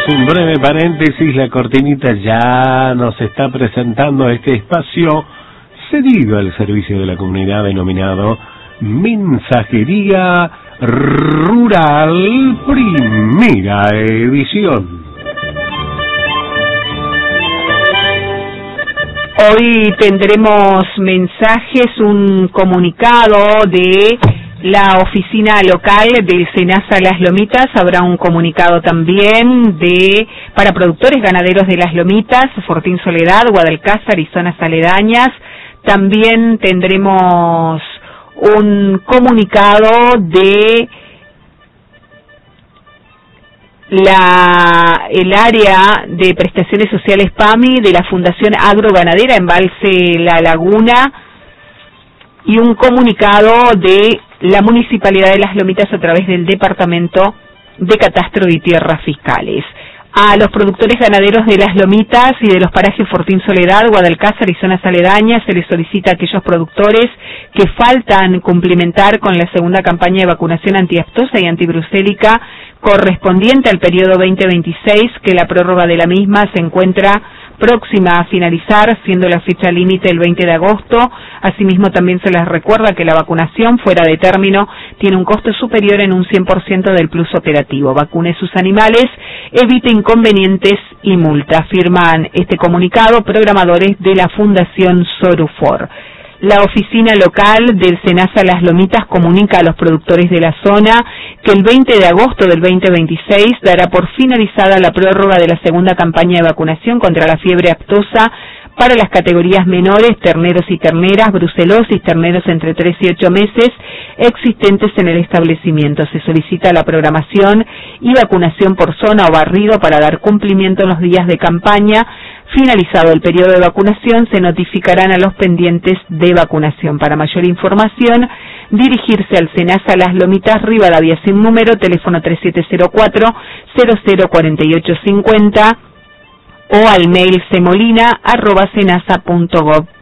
un breve paréntesis, la cortinita ya nos está presentando este espacio cedido al servicio de la comunidad denominado Mensajería Rural, primera edición. Hoy tendremos mensajes, un comunicado de la oficina local del SENASA Las Lomitas. Habrá un comunicado también para productores ganaderos de Las Lomitas, Fortín Soledad, Guadalcázar y zonas aledañas. También tendremos un comunicado de el área de prestaciones sociales PAMI de la Fundación Agroganadera Embalse La Laguna, y un comunicado de la Municipalidad de Las Lomitas a través del Departamento de Catastro y Tierras Fiscales. A los productores ganaderos de Las Lomitas y de los parajes Fortín Soledad, Guadalcázar y zonas aledañas se les solicita a aquellos productores que faltan cumplimentar con la segunda campaña de vacunación antiaftosa y antibrucélica correspondiente al periodo 2026, que la prórroga de la misma se encuentra próxima a finalizar, siendo la fecha límite el 20 de agosto. Asimismo, también se les recuerda que la vacunación fuera de término tiene un costo superior en un 100% del plus operativo. Vacune sus animales, evite inconvenientes y multas. Firman este comunicado programadores de la Fundación Sorufor. La oficina local del SENASA Las Lomitas comunica a los productores de la zona que el 20 de agosto del 2026 dará por finalizada la prórroga de la segunda campaña de vacunación contra la fiebre aftosa para las categorías menores, terneros y terneras, brucelosis, terneros entre 3 y 8 meses, existentes en el establecimiento. Se solicita la programación y vacunación por zona o barrido para dar cumplimiento en los días de campaña. Finalizado el periodo de vacunación, se notificarán a los pendientes de vacunación. Para mayor información, dirigirse al SENASA Las Lomitas, Rivadavia sin número, teléfono 3704-004850, o al mail semolina@senasa.gov.